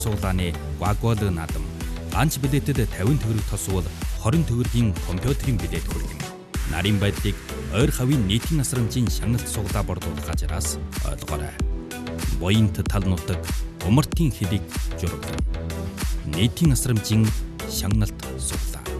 цуглааны Wagwal наадам ганц билетэд 50 төгрөг тосвол 20 төгрөгийн компьютерийн билет хүргэнэ. Нарийн байдлыг ойр хавийн нийтийн насрамжийн шагналт суглаа борлуулах ажраас ойлгоорой. Буянт тал нутаг умартын хэлийг жургана. Нийтийн насрамжийн шагналт суглаа.